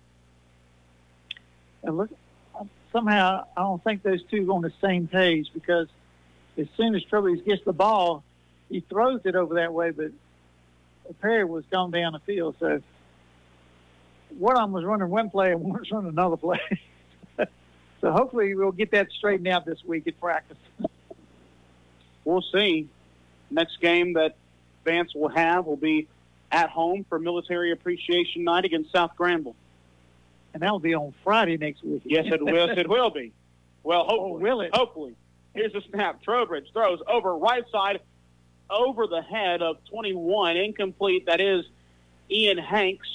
And look, somehow I don't think those two are on the same page, because as soon as Trowbridge gets the ball, he throws it over that way, but Perry was gone down the field. So one was running one play and one was running another play. So hopefully we'll get that straightened out this week at practice. We'll see. Next game that Vance will have will be at home for Military Appreciation Night against South Granville. And that will be on Friday next week. Yes, it will. It will be. Well, hopefully. Oh, will it? Hopefully. Here's the snap. Trowbridge throws over right side, over the head of twenty-one. Incomplete. That is Ian Hanks.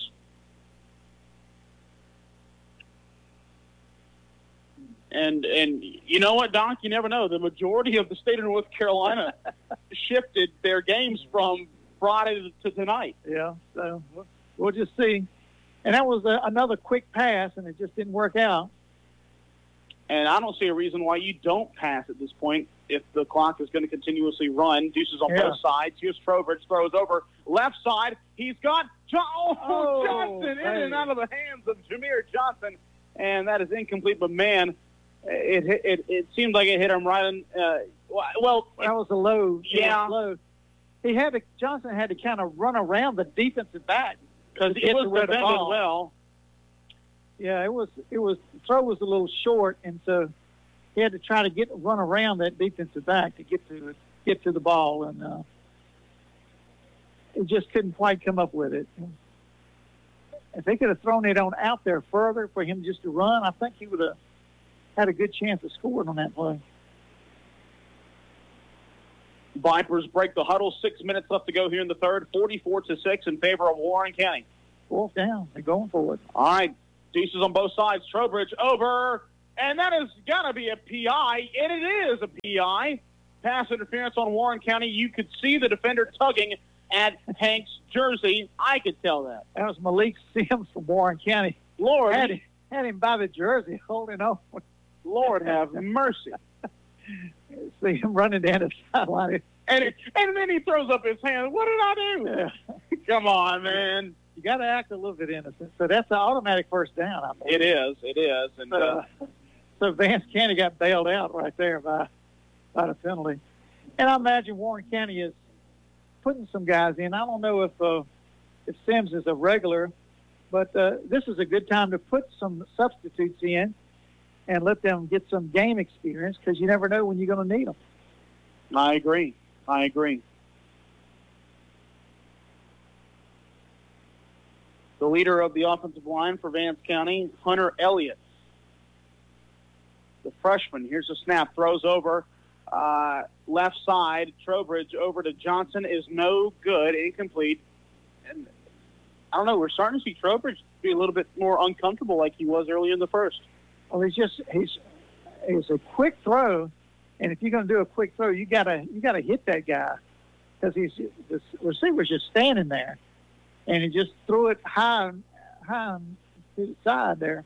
And, and you know what, Doc? You never know. The majority of the state of North Carolina shifted their games from Friday to tonight. Yeah, so we'll just see. And that was a, another quick pass, and it just didn't work out. And I don't see a reason why you don't pass at this point if the clock is going to continuously run. Deuces on yeah. both sides. Here's Trowbridge, throws over left side. He's got John- oh, oh, Johnson in hey. and out of the hands of Jameer Johnson. And that is incomplete, but, man, It, it it it seemed like it hit him right in. Uh, well, that was a low. Yeah, low. He had to. Johnson had to kind of run around the defensive back because it was defended well. Yeah, it was. It was. The throw was a little short, and so he had to try to get run around that defensive back to get to get to the ball, and uh, he just couldn't quite come up with it. If they could have thrown it on out there further for him just to run, I think he would have had a good chance of scoring on that play. Vipers break the huddle. Six minutes left to go here in the third. forty-four to six in favor of Warren County. Fourth down. They're going for it. All right. Deuces on both sides. Trowbridge over. And that is going to be a P I. And it is a P I. Pass interference on Warren County. You could see the defender tugging at Hank's jersey. I could tell that. That was Malik Sims from Warren County. Lord. Had him, had him by the jersey holding on. Lord have mercy. See him running down the sideline. And, it, and then he throws up his hand. What did I do? Yeah. Come on, man. You got to act a little bit innocent. So that's an automatic first down. I it is. It is. And uh, uh, so Vance County got bailed out right there by by the penalty. And I imagine Warren County is putting some guys in. I don't know if uh, if Sims is a regular, but uh, this is a good time to put some substitutes in and let them get some game experience because you never know when you're going to need them. I agree. I agree. The leader of the offensive line for Vance County, Hunter Elliott. The freshman. Here's a snap. Throws over. Uh, left side. Trowbridge over to Johnson is no good. Incomplete. And I don't know. We're starting to see Trowbridge be a little bit more uncomfortable like he was early in the first. Well, he's just he's he's a quick throw, and if you're going to do a quick throw, you gotta you gotta hit that guy because he's the receiver's just standing there, and he just threw it high high to the side there.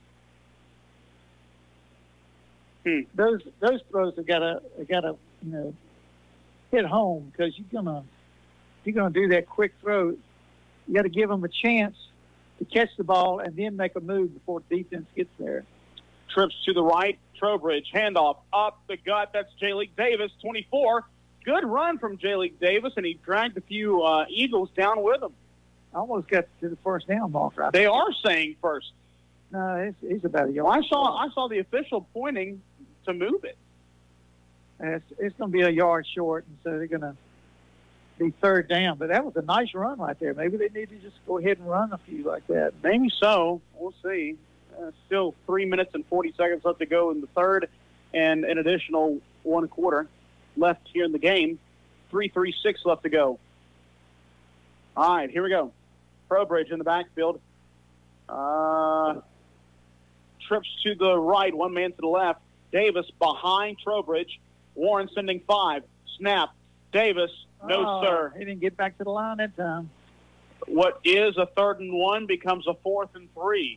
Hmm. Those those throws have got to got to you know hit home because you're gonna if you're gonna do that quick throw, you got to give them a chance to catch the ball and then make a move before defense gets there. Trips to the right. Trowbridge handoff up the gut. That's J-League Davis, twenty-four. Good run from J-League Davis, and he dragged a few uh, Eagles down with him. Almost got to the first down mark. Right they there. are saying first. No, it's, he's about a yard. Well, I saw I saw the official pointing to move it. It's, it's going to be a yard short, and so they're going to be third down. But that was a nice run right there. Maybe they need to just go ahead and run a few like that. Maybe so. We'll see. Uh, still three minutes and forty seconds left to go in the third, and an additional one quarter left here in the game. Three, three, six left to go. All right, here we go. Trowbridge in the backfield. Uh, trips to the right, one man to the left. Davis behind Trowbridge. Warren sending five. Snap. Davis, no, oh, sir. He didn't get back to the line that time. What is a third and one becomes a fourth and three.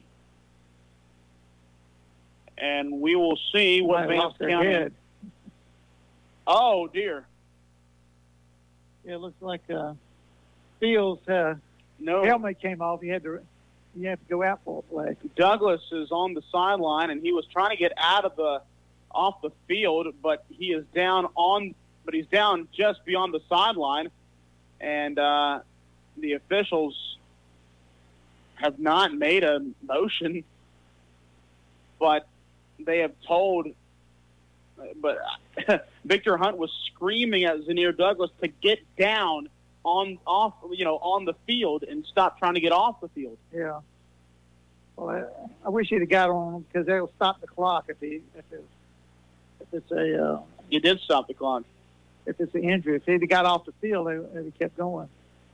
And we will see what Vance County. Head. Oh, dear. It looks like uh, Fields' uh, no. helmet came off. He had to you have to go out for a play. Douglas is on the sideline, and he was trying to get out of the off the field, but he is down on, but he's down just beyond the sideline, and uh, the officials have not made a motion, but they have told. But Victor Hunt was screaming at Zanier Douglas to get down on off, you know, on the field and stop trying to get off the field. Yeah. Well, I, I wish he'd have got on him because they'll stop the clock if he if it's if it's a. Uh, you did stop the clock. If it's an injury, if he'd have got off the field, they would have kept going.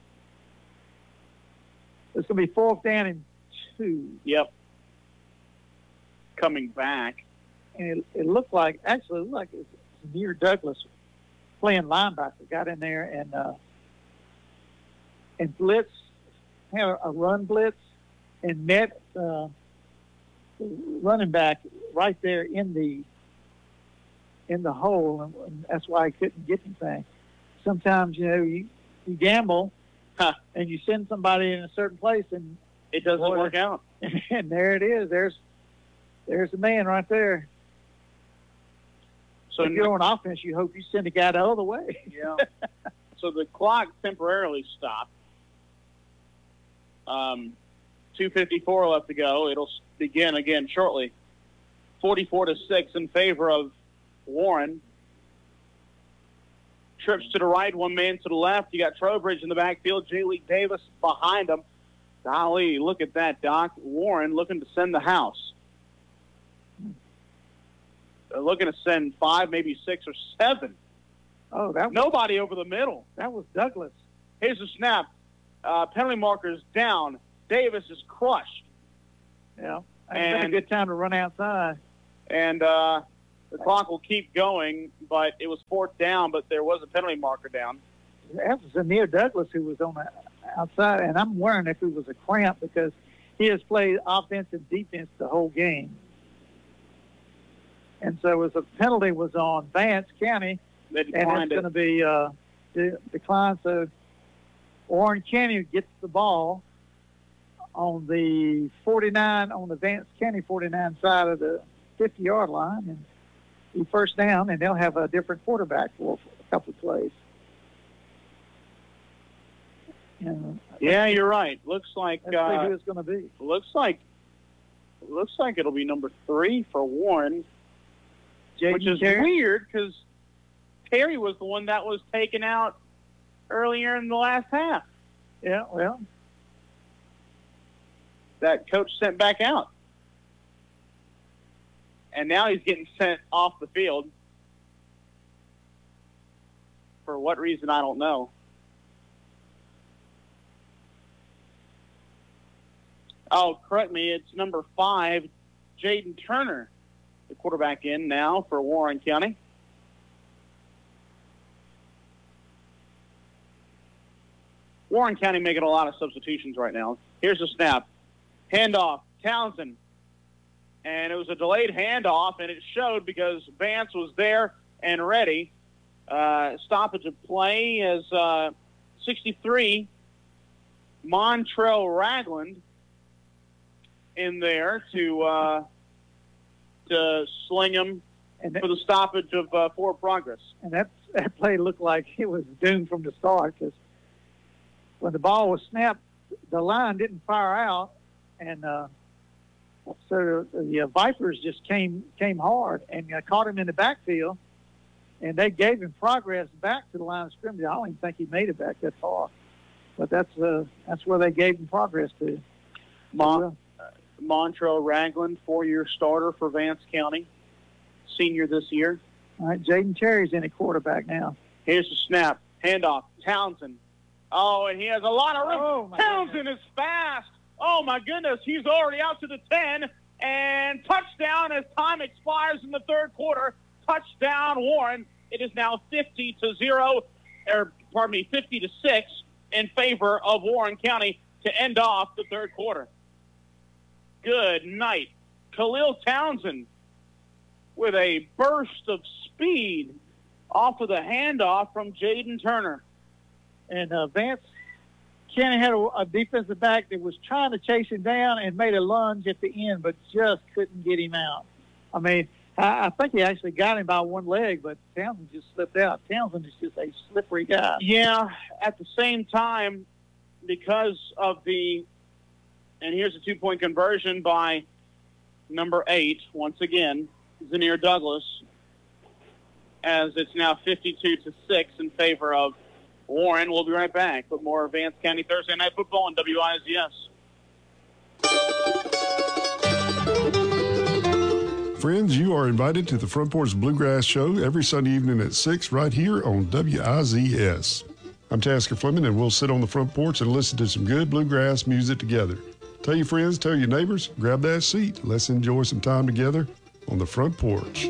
It's going to be fourth down and two. Yep. Coming back. And it, it looked like, actually, it looked like it was Zanier Douglas playing linebacker, got in there and uh, and blitz, had a, a run blitz, and met uh, running back right there in the in the hole, and, and that's why he couldn't get anything. Sometimes, you know, you, you gamble huh. and you send somebody in a certain place, and it doesn't boy, work out. And there it is. There's there's the man right there. So if you're on offense, you hope you send a guy the other way. Yeah. So the clock temporarily stopped. Um, two fifty-four left to go. It'll begin again shortly. forty-four to six in favor of Warren. Trips to the right, one man to the left. You got Trowbridge in the backfield. J-League Davis behind him. Golly, look at that, Doc. Warren looking to send the house. They're looking to send five, maybe six or seven Oh, that was, nobody over the middle. That was Douglas. Here's the snap. Uh, penalty markers down. Davis is crushed. Yeah, and a good time to run outside. And uh, the clock will keep going, but it was fourth down, but there was a penalty marker down. That was Zamir Douglas who was on the outside, and I'm wondering if it was a cramp because he has played offense and defense the whole game. And so it was a penalty was on Vance County, They and it's going to be uh, de- declined. So Warren County gets the ball on the forty-nine, on the Vance County forty-nine side of the fifty-yard line, and he first down, and they'll have a different quarterback for a couple of plays. And yeah, you're right. Looks like let's uh, see who it's going to be. Looks like looks like it'll be number three for Warren, Jaden which is Terry? weird because Terry was the one that was taken out earlier in the last half. Yeah, well, that coach sent back out, and now he's getting sent off the field. For what reason, I don't know. Oh, correct me. It's number five, Jaden Turner, the quarterback in now for Warren County. Warren County making a lot of substitutions right now. Here's a snap. Handoff, Townsend. And it was a delayed handoff, and it showed because Vance was there and ready. Uh, stoppage of play as uh, sixty-three, Montrell Ragland in there to uh, to sling him and that, for the stoppage of uh, forward progress. And that, that play looked like it was doomed from the start because when the ball was snapped, the line didn't fire out, and uh, so the, the uh, Vipers just came came hard and uh, caught him in the backfield, and they gave him progress back to the line of scrimmage. I don't even think he made it back that far, but that's uh, that's where they gave him progress to. Mon- uh, Montrell Ragland, four-year starter for Vance County, senior this year. All right, Jaden Terry's in at quarterback now. Here's the snap. Handoff, Townsend. Oh, and he has a lot of room. Oh, Townsend goodness. is fast. Oh, my goodness. He's already out to the ten. And touchdown as time expires in the third quarter. Touchdown, Warren. It is now fifty to zero, or pardon me, fifty to six in favor of Warren County to end off the third quarter. Good night. Khalil Townsend with a burst of speed off of the handoff from Jaden Turner. And uh, Vance County had a, a defensive back that was trying to chase him down and made a lunge at the end, but just couldn't get him out. I mean, I, I think he actually got him by one leg, but Townsend just slipped out. Townsend is just a slippery guy. Yeah, at the same time, because of the, and here's a two-point conversion by number eight, once again, Zanier Douglas, as it's now fifty-two to six in favor of Warren. We'll be right back with more Vance County Thursday Night Football on W I Z S. Friends, you are invited to the Front Porch Bluegrass Show every Sunday evening at six right here on W I Z S. I'm Tasker Fleming, and we'll sit on the front porch and listen to some good bluegrass music together. Tell your friends, tell your neighbors, grab that seat. Let's enjoy some time together on the front porch.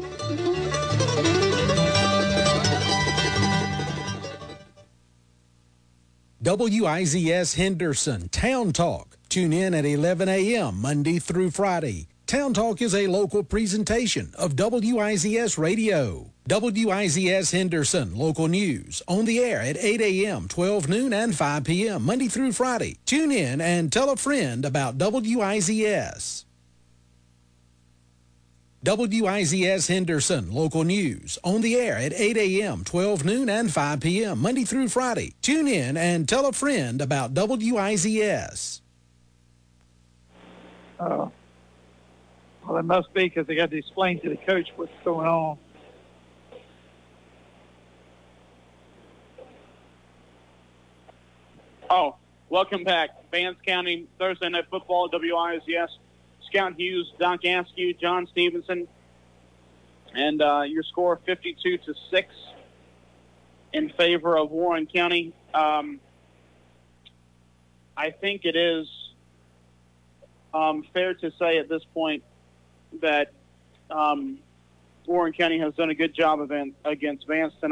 W I Z S Henderson Town Talk. Tune in at eleven a.m. Monday through Friday. Town Talk is a local presentation of W I Z S Radio. W I Z S Henderson Local News on the air at eight a.m., twelve noon, and five p.m. Monday through Friday. Tune in and tell a friend about W I Z S. W I Z S Henderson Local News on the air at eight a.m., twelve noon, and five p.m. Monday through Friday. Tune in and tell a friend about W I Z S. Uh, well, it must be because they got to explain to the coach what's going on. Oh, welcome back. Vance County Thursday Night Football, W I Z S. Scout Hughes, Doc Askew, John Stevenson, and uh, your score fifty-two to six in favor of Warren County. Um, I think it is um, fair to say at this point that um, Warren County has done a good job of, against Vance tonight.